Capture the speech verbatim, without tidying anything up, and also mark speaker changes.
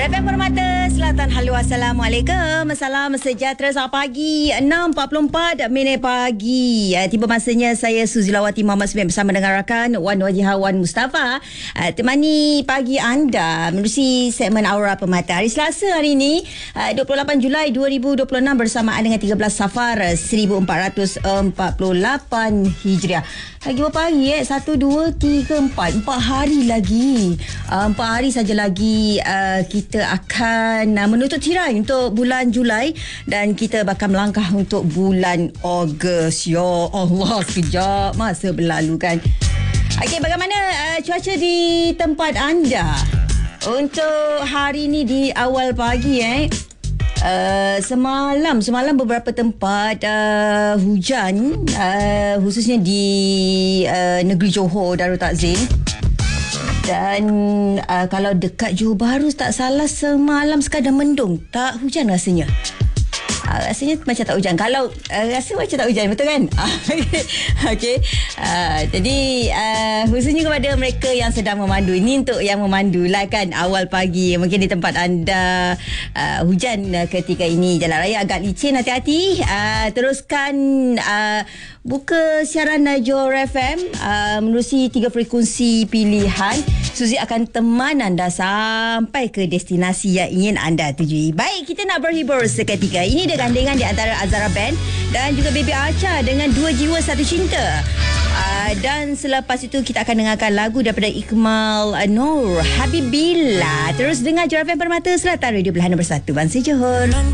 Speaker 1: J R F M Permata Selatan. Halo, Assalamualaikum. Salam sejahtera, selamat pagi. enam empat puluh empat minit pagi. Uh, tiba masanya saya Suzi Lawati Muhammad Smith bersama dengan rakan Wan Wajihah Wan Mustafa uh, temani pagi anda menerusi segmen Aura Permata. Hari Selasa hari ini uh, dua puluh lapan Julai dua ribu dua puluh enam bersamaan dengan tiga belas Safar seribu empat ratus empat puluh lapan Hijriah. Lagi berapa hari eh? Satu, dua, tiga, empat. Empat hari lagi. Uh, empat hari saja lagi uh, kita akan uh, menutup tirai untuk bulan Julai dan kita bakal melangkah untuk bulan Ogos. Ya Allah, sekejap masa berlalu kan. Okey, bagaimana uh, cuaca di tempat anda untuk hari ini di awal pagi eh? Uh, semalam semalam beberapa tempat uh, hujan uh, khususnya di uh, negeri Johor Darul Takzim. Dan uh, kalau dekat Johor Bahru tak salah semalam sekadar mendung, tak hujan rasanya. Uh, rasanya macam tak hujan. Kalau uh, rasa macam tak hujan, betul kan? Okey. Uh, jadi uh, khususnya kepada mereka yang sedang memandu. Ini untuk yang memandu lah kan, awal pagi. Mungkin di tempat anda uh, hujan uh, ketika ini. Jalan raya agak licin, hati-hati. Uh, teruskan uh, buka siaran Johor F M uh, menerusi tiga frekuensi pilihan. Suzy akan teman anda sampai ke destinasi yang ingin anda tujui. Baik, kita nak berhibur seketika. Ini dia gandengan di antara Azara Band dan juga Baby Acha dengan Dua Jiwa Satu Cinta. Uh, dan selepas itu kita akan dengarkan lagu daripada Ikmal uh, Nur, Habibillah. Terus dengar J R F M Permata Selatan, Radio Pilihan Nombor satu Bangsa Johor.